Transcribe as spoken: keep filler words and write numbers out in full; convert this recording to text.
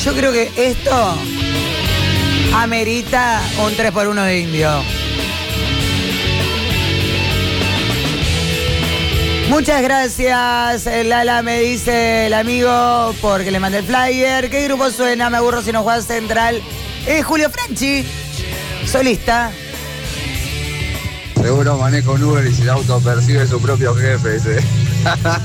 Yo creo que esto amerita un tres por uno de Indio. Muchas gracias, Lala, me dice el amigo, porque le mandé el flyer. ¿Qué grupo suena? Me aburro si no juega Central. Es Julio Franchi, solista. Seguro maneja un Uber y si el auto percibe su propio jefe, ese.